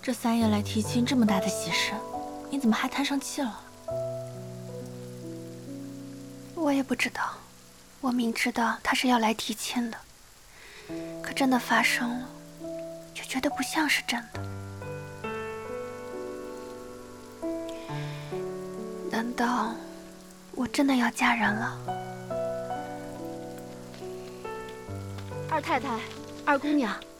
这三爷来提亲这么大的喜事，你怎么还摊上气了？ 我也不知道，我明知道他是要来提亲的，可真的发生了，就觉得不像是真的。难道我真的要嫁人了？ 二太太，二姑娘。